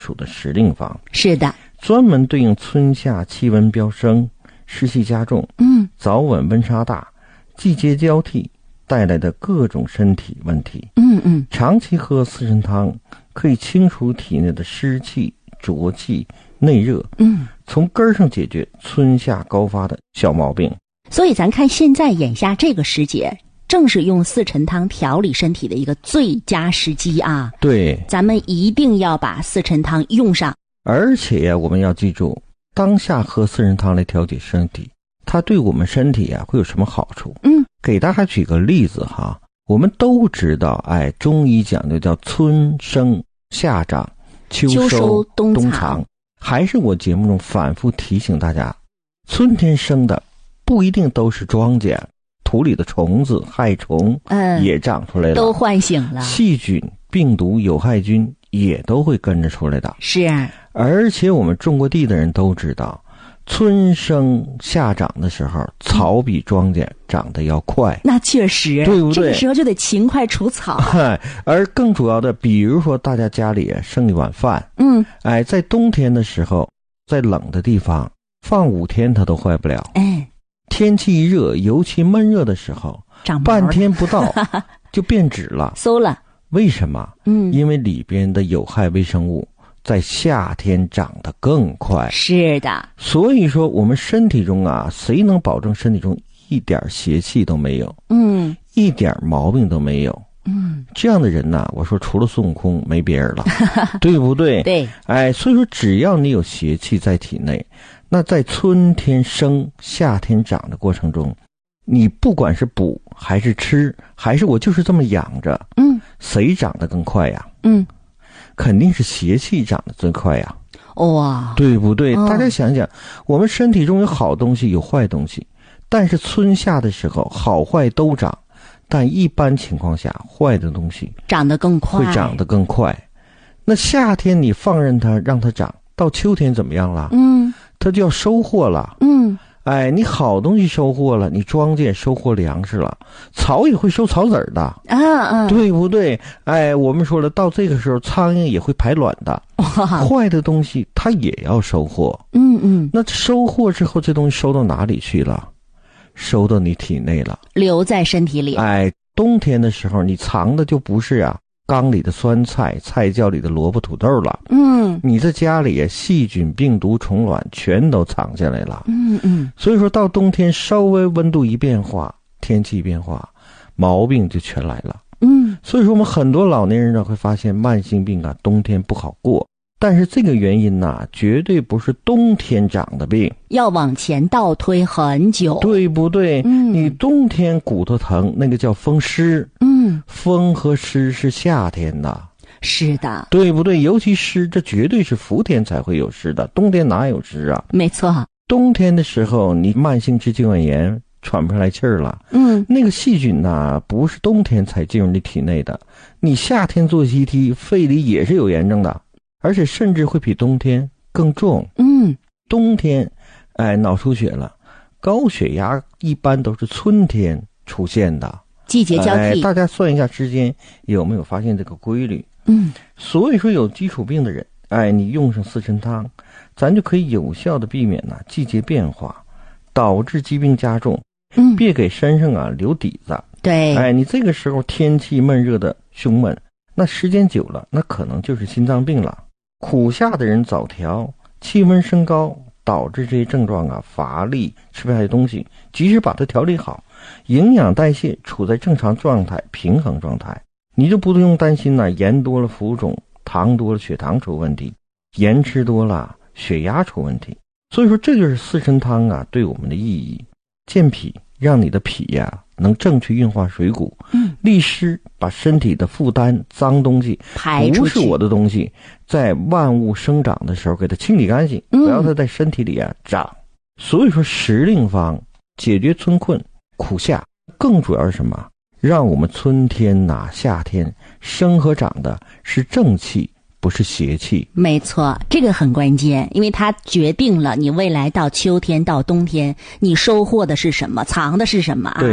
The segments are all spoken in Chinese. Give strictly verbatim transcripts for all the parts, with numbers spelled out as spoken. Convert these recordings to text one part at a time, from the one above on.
属的时令方。 是的， 专门对应春夏气温飙升、湿气加重、 嗯， 早晚温差大、季节交替带来的各种身体问题。 嗯嗯， 长期喝四神汤可以清除体内的湿气、浊气、内热， 嗯， 从根儿上解决春夏高发的小毛病。 所以咱看现在眼下这个时节，正是用四陈汤调理身体的一个最佳时机啊！ 对， 咱们一定要把四陈汤用上。 而且呀，我们要记住，当下喝四神汤来调节身体，它对我们身体啊会有什么好处？嗯，给大家举个例子哈，我们都知道，哎，中医讲究叫春生夏长秋收秋收冬藏， 冬藏。还是我节目中反复提醒大家，春天生的不一定都是庄稼，土里的虫子、害虫嗯也长出来了， 都唤醒了， 细菌、病毒、有害菌也都会跟着出来的。 是， 而且我们种过地的人都知道，春生夏长的时候，草比庄稼长得要快， 那确实， 对不对？ 这个时候就得勤快除草。 而更主要的，比如说大家家里剩一碗饭， 嗯， 哎，在冬天的时候，在冷的地方放五天它都坏不了。 哎， 天气一热，尤其闷热的时候， 长半天不到就变质了， 馊了。 为什么？ 嗯， 因为里边的有害微生物在夏天长得更快。 是的， 所以说我们身体中啊，谁能保证身体中一点邪气都没有， 嗯， 一点毛病都没有？ 嗯， 这样的人呢、啊，我说除了孙悟空没别人了，对不对？ 对， 哎，所以说只要你有邪气在体内，那在春天生、夏天长的过程中，你不管是补还是吃，还是我就是这么养着， 嗯， 谁长得更快呀？ 嗯， 肯定是邪气长得最快呀， 哇， 对不对？ 哦、 大家想想，我们身体中有好东西，有坏东西，但是春夏的时候，好坏都长，但一般情况下，坏的东西长得更快， 会长得更快。那夏天你放任它，让它长，到秋天怎么样了？ 嗯， 它就要收获了。 嗯。 哎，你好东西收获了，你庄稼收获粮食了，草也会收草籽儿的， 啊啊， 对不对？哎，我们说了，到这个时候，苍蝇也会排卵的，坏的东西它也要收获。 嗯嗯， 那收获之后，这东西收到哪里去了？收到你体内了， 留在身体里。 哎，冬天的时候，你藏的就不是啊缸里的酸菜、菜窖里的萝卜土豆了。嗯，你在家里细菌、病毒、虫卵全都藏下来了。 嗯嗯， 所以说到冬天稍微温度一变化，天气一变化，毛病就全来了。嗯，所以说我们很多老年人呢会发现慢性病啊，冬天不好过。但是这个原因呢、啊，绝对不是冬天长的病， 要往前倒推很久， 对不对？嗯，你冬天骨头疼，那个叫风湿。嗯，风和湿是夏天的， 是的， 对不对？尤其湿，这绝对是伏天才会有湿的，冬天哪有湿啊？ 没错， 冬天的时候，你慢性支气管炎，喘不上来气儿了。嗯，那个细菌呢，不是冬天才进入你体内的，你夏天做 C T， 肺里也是有炎症的。而且甚至会比冬天更重。嗯，冬天，哎，脑出血了，高血压一般都是春天出现的， 季节交替。 哎，大家算一下之间有没有发现这个规律？嗯，所以说有基础病的人，哎，你用上四神汤，咱就可以有效的避免呢、啊、季节变化导致疾病加重。嗯，别给身上啊留底子。 对， 哎，你这个时候天气闷热的胸闷，那时间久了，那可能就是心脏病了。苦夏的人早调，气温升高，导致这些症状啊，乏力，吃不下的东西，即使把它调理好，营养代谢处在正常状态、平衡状态，你就不用担心呢、啊，盐多了浮肿，糖多了血糖出问题，盐吃多了血压出问题。所以说，这就是四神汤啊对我们的意义。健脾，让你的脾呀、啊、能正确运化水谷，嗯，利湿，把身体的负担、脏东西排出去， 不是我的东西，在万物生长的时候给它清理干净，不要它在身体里啊长。所以说，时令方解决春困苦夏，更主要是什么？让我们春天呐、啊、夏天生和长的是正气，不是邪气。 没错，这个很关键，因为它决定了你未来到秋天到冬天你收获的是什么，藏的是什么啊。 对，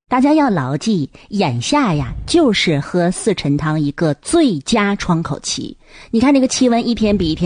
大家要牢记，眼下呀就是喝四陈汤一个最佳窗口期。你看这个气温一天比一天